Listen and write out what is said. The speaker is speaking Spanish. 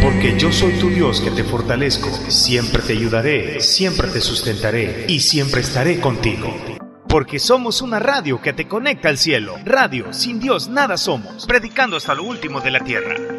Porque yo soy tu Dios que te fortalezco, siempre te ayudaré, siempre te sustentaré y siempre estaré contigo. Porque somos una radio que te conecta al cielo. Radio, sin Dios nada somos, predicando hasta lo último de la tierra.